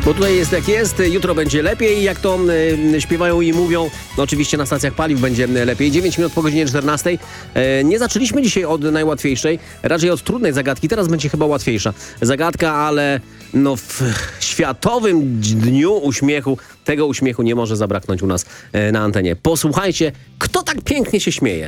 Bo tutaj jest jak jest, jutro będzie lepiej, jak to śpiewają i mówią. No oczywiście na stacjach paliw będzie lepiej. 9 minut po godzinie 14. Nie zaczęliśmy dzisiaj od najłatwiejszej, raczej od trudnej zagadki. Teraz będzie chyba łatwiejsza zagadka, ale no w Światowym Dniu Uśmiechu tego uśmiechu nie może zabraknąć u nas na antenie. Posłuchajcie, kto tak pięknie się śmieje?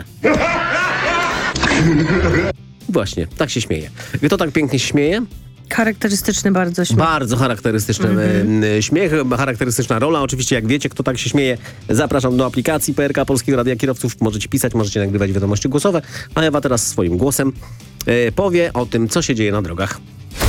Właśnie, tak się śmieje. Kto tak pięknie się śmieje? Charakterystyczny bardzo śmiech. Bardzo charakterystyczny śmiech, charakterystyczna rola. Oczywiście, jak wiecie, kto tak się śmieje, zapraszam do aplikacji PRK Polskiego Radia Kierowców. Możecie pisać, możecie nagrywać wiadomości głosowe, a Ewa teraz swoim głosem powie o tym, co się dzieje na drogach.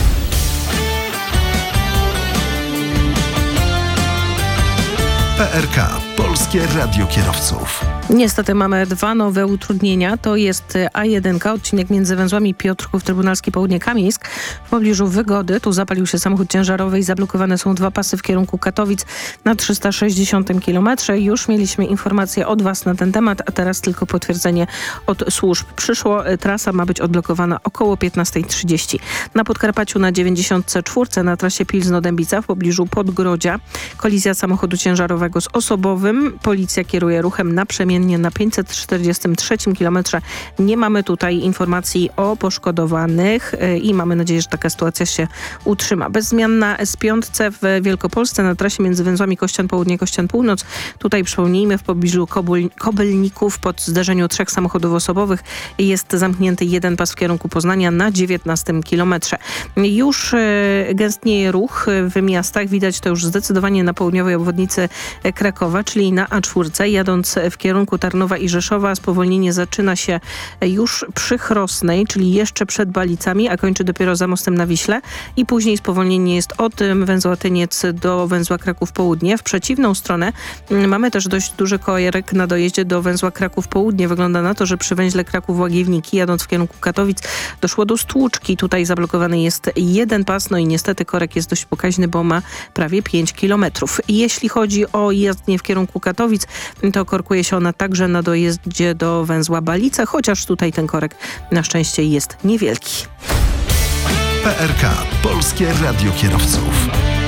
PRK Polskie Radio Kierowców. Niestety mamy dwa nowe utrudnienia. To jest A1, odcinek między węzłami Piotrków, Trybunalski, Południe, Kamieńsk. W pobliżu Wygody. Tu zapalił się samochód ciężarowy i zablokowane są dwa pasy w kierunku Katowic na 360 km. Już mieliśmy informacje od Was na ten temat, a teraz tylko potwierdzenie od służb. Trasa ma być odblokowana około 15:30. Na Podkarpaciu na 94 na trasie Pilzno-Dębica w pobliżu Podgrodzia. Kolizja samochodu ciężarowego z osobowym. Policja kieruje ruchem naprzemiennie na 543 km. Nie mamy tutaj informacji o poszkodowanych i mamy nadzieję, że taka sytuacja się utrzyma. Bez zmian na S5 w Wielkopolsce na trasie między węzłami Kościan Południe, Kościan Północ. Tutaj przypomnijmy, w pobliżu Kobylników pod zderzeniu trzech samochodów osobowych jest zamknięty jeden pas w kierunku Poznania na 19 km. Już gęstnieje ruch w miastach. Widać to już zdecydowanie na południowej obwodnicy Krakowa, czyli na A4. Jadąc w kierunku Tarnowa i Rzeszowa, spowolnienie zaczyna się już przy Chrosnej, czyli jeszcze przed Balicami, a kończy dopiero za mostem na Wiśle i później spowolnienie jest od węzła Tyniec do węzła Kraków Południe. W przeciwną stronę mamy też dość duży korek na dojeździe do węzła Kraków Południe. Wygląda na to, że przy węźle Kraków-Łagiewnik jadąc w kierunku Katowic doszło do stłuczki. Tutaj zablokowany jest jeden pas, no i niestety korek jest dość pokaźny, bo ma prawie 5 km. Jeśli chodzi o jezdnię w kierunku Katowic, to korkuje się ona także na dojeździe do węzła Balice, chociaż tutaj ten korek na szczęście jest niewielki. PRK Polskie Radio Kierowców.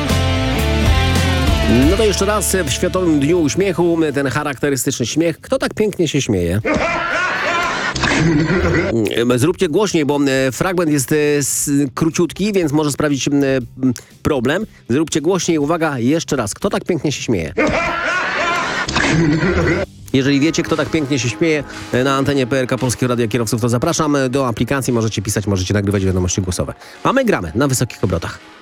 No to jeszcze raz w Światowym Dniu Uśmiechu ten charakterystyczny śmiech. Kto tak pięknie się śmieje? Zróbcie głośniej, bo fragment jest króciutki, więc może sprawić problem. Zróbcie głośniej. Uwaga, jeszcze raz. Kto tak pięknie się śmieje? Jeżeli wiecie, kto tak pięknie się śmieje na antenie PRK Polskiego Radia Kierowców, to zapraszam do aplikacji. Możecie pisać, możecie nagrywać wiadomości głosowe. A my gramy na wysokich obrotach.